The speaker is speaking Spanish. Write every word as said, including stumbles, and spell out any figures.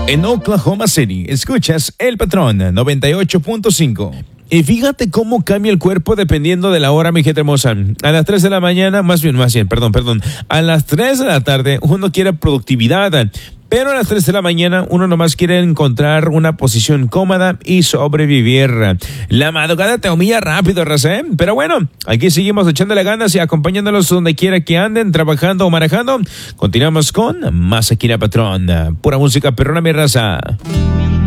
En Oklahoma City, escuchas El Patrón noventa y ocho punto cinco. Y fíjate cómo cambia el cuerpo dependiendo de la hora, mi gente hermosa. A las tres de la mañana, más bien, más bien, perdón, perdón. A las tres de la tarde, uno quiere productividad. Pero a las tres de la mañana uno nomás quiere encontrar una posición cómoda y sobrevivir. La madrugada te humilla rápido, raza, ¿eh? Pero bueno, aquí seguimos echándole ganas y acompañándolos donde quiera que anden, trabajando o manejando. Continuamos con más aquí en El Patrón. Pura música perrona, mi raza.